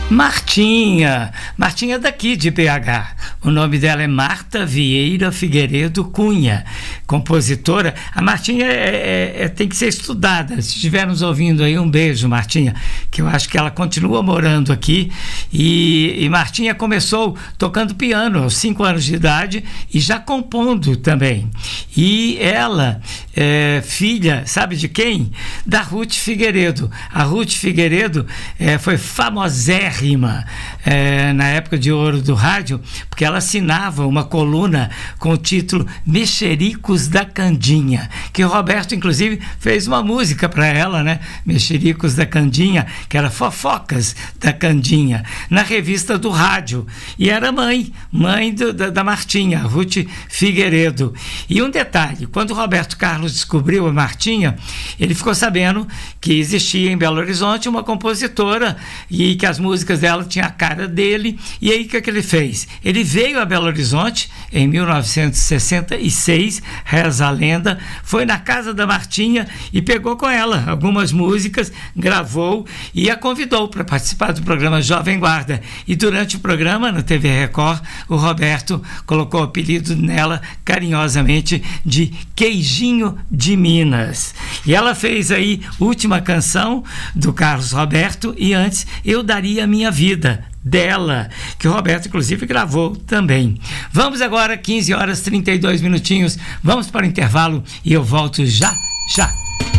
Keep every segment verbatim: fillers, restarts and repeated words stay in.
Martinha, Martinha é daqui de B H. O nome dela é Marta Vieira Figueiredo Cunha, compositora. A Martinha é, é, é, tem que ser estudada. Se estiver nos ouvindo aí, um beijo, Martinha, que eu acho que ela continua morando aqui. E, e Martinha começou tocando piano aos cinco anos de idade e já compondo também. E ela é filha, sabe de quem? Da Ruth Figueiredo. A Ruth Figueiredo é, foi famosérrima É, na época de ouro do rádio, porque ela assinava uma coluna com o título Mexericos da Candinha, que o Roberto inclusive fez uma música para ela, né? Mexericos da Candinha, que era Fofocas da Candinha, na revista do rádio, e era mãe mãe do, da, da Martinha, Ruth Figueiredo. E um detalhe, quando o Roberto Carlos descobriu a Martinha, ele ficou sabendo que existia em Belo Horizonte uma compositora e que as músicas dela tinha a cara dele, e aí o que, é que ele fez? Ele veio a Belo Horizonte em mil novecentos e sessenta e seis, reza a lenda, foi na casa da Martinha e pegou com ela algumas músicas, gravou e a convidou para participar do programa Jovem Guarda, e durante o programa na T V Record, o Roberto colocou o apelido nela carinhosamente de Queijinho de Minas, e ela fez aí última canção do Carlos Roberto, e antes Eu Daria Minha Vida, dela, que o Roberto inclusive gravou também. Vamos agora, quinze horas e trinta e dois minutinhos, vamos para o intervalo e eu volto já, já.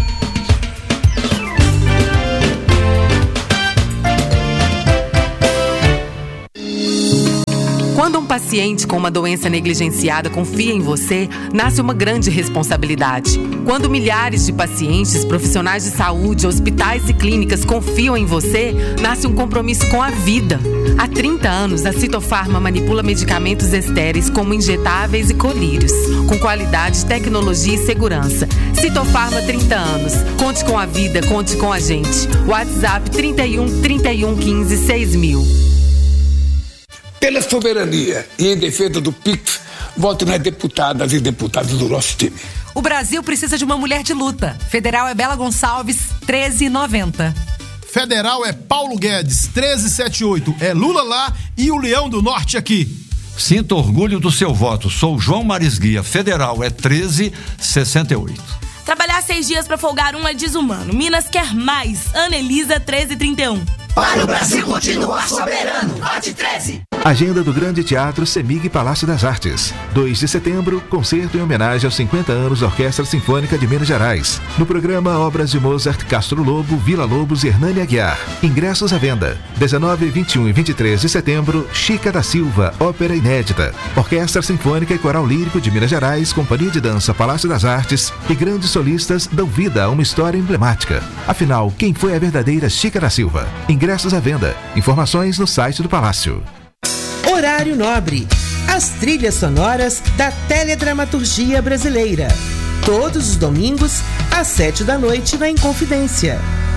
Quando um paciente com uma doença negligenciada confia em você, nasce uma grande responsabilidade. Quando milhares de pacientes, profissionais de saúde, hospitais e clínicas confiam em você, nasce um compromisso com a vida. Há trinta anos, a Citofarma manipula medicamentos estéreis como injetáveis e colírios, com qualidade, tecnologia e segurança. Citofarma, trinta anos. Conte com a vida, conte com a gente. WhatsApp trinta e um, trinta e um, quinze, seis mil. Pela soberania e em defesa do P I C, voto nas deputadas e deputados do nosso time. O Brasil precisa de uma mulher de luta. Federal é Bela Gonçalves, treze e noventa. Federal é Paulo Guedes, treze e setenta e oito. É Lula lá e o Leão do Norte aqui. Sinta orgulho do seu voto. Sou João Marisguia. Federal é treze e sessenta e oito. Trabalhar seis dias para folgar um é desumano. Minas quer mais. Ana Elisa, treze e trinta e um. Para o Brasil continuar soberano, vote treze. Agenda do Grande Teatro Semig Palácio das Artes. dois de setembro, concerto em homenagem aos cinquenta anos da Orquestra Sinfônica de Minas Gerais. No programa, obras de Mozart, Castro Lobo, Vila Lobos e Hernani Aguiar. Ingressos à venda. dezenove, vinte e um e vinte e três de setembro, Chica da Silva, ópera inédita. Orquestra Sinfônica e Coral Lírico de Minas Gerais, Companhia de Dança Palácio das Artes e grandes solistas dão vida a uma história emblemática. Afinal, quem foi a verdadeira Chica da Silva? Ingressos à venda. Informações no site do Palácio. Horário Nobre. As trilhas sonoras da teledramaturgia brasileira. Todos os domingos, às sete da noite, na Inconfidência.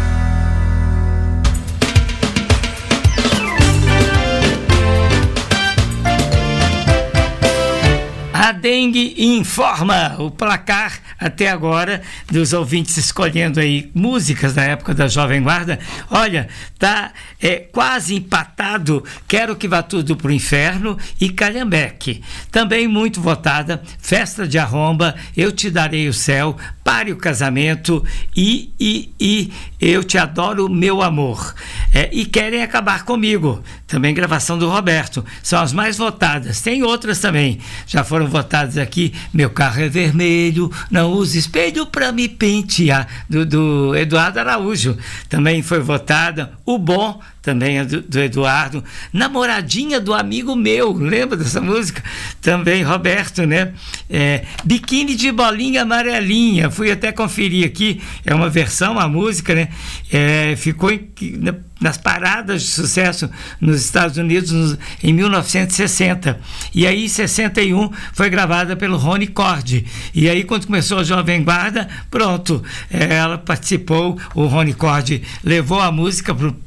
A Dengue informa o placar até agora dos ouvintes escolhendo aí músicas da época da Jovem Guarda. Olha, tá é, quase empatado Quero Que Vá Tudo Pro Inferno e Calhambeque. Também muito votada Festa de Arromba, Eu Te Darei o Céu, Pare o Casamento e, e, e Eu Te Adoro Meu Amor. É, e Querem Acabar Comigo, também gravação do Roberto. São as mais votadas. Tem outras também, já foram votadas aqui. Meu Carro é Vermelho, Não Use Espelho Pra Me Pentear, do, do Eduardo Araújo. Também foi votada. O Bom, também é do, do Eduardo. Namoradinha do Amigo Meu, lembra dessa música? Também Roberto, né? É, Biquíni de Bolinha Amarelinha, fui até conferir aqui, é uma versão, a música, né? É, ficou em, na, nas paradas de sucesso nos Estados Unidos nos, em mil novecentos e sessenta, e aí em sessenta e um foi gravada pelo Rony Cord, e aí quando começou a Jovem Guarda, pronto, é, ela participou, o Rony Cord levou a música pro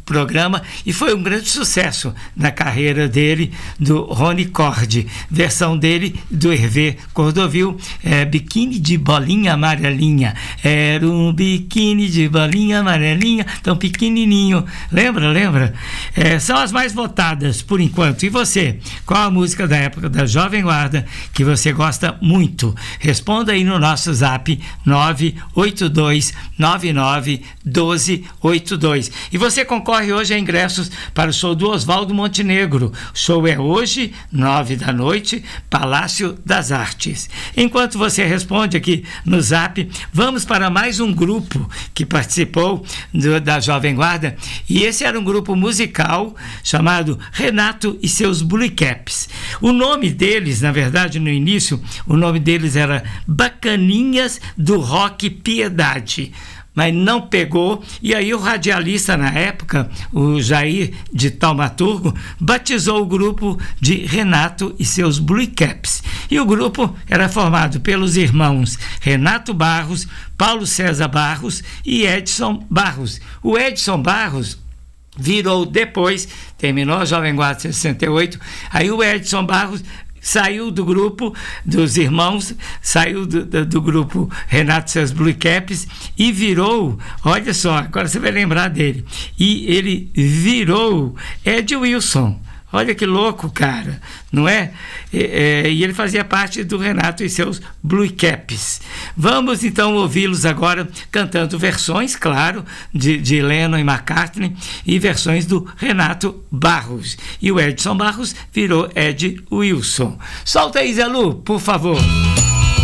programa e foi um grande sucesso na carreira dele, do Rony Cord, versão dele do Hervé Cordovil, é, Biquíni de Bolinha Amarelinha. Era um biquíni de bolinha amarelinha, tão pequenininho. Lembra, lembra? É, são as mais votadas por enquanto. E você? Qual a música da época da Jovem Guarda que você gosta muito? Responda aí no nosso zap nove oito dois nove nove um dois oito dois. E você concorre hoje a ingressos para o show do Oswaldo Montenegro. O show é hoje, nove da noite, Palácio das Artes. Enquanto você responde aqui no zap, vamos para mais um grupo que participou do, da Jovem Guarda, e esse era um grupo musical chamado Renato e seus Blue Caps. O nome deles, na verdade, no início, o nome deles era Bacaninhas do Rock Piedade, mas não pegou, e aí o radialista na época, o Jair de Taumaturgo, batizou o grupo de Renato e seus Blue Caps. E o grupo era formado pelos irmãos Renato Barros, Paulo César Barros e Edson Barros. O Edson Barros virou depois, terminou a Jovem Guarda sessenta e oito, aí o Edson Barros saiu do grupo dos irmãos, saiu do, do, do grupo Renato e seus Blue Caps e virou, olha só, agora você vai lembrar dele, e ele virou Ed Wilson. Olha que louco, cara, não é? E, é, e ele fazia parte do Renato e seus Blue Caps. Vamos então ouvi-los agora cantando versões, claro, de, de Lennon e McCartney, e versões do Renato Barros. E o Edson Barros virou Ed Wilson. Solta aí, Zé Lu, por favor.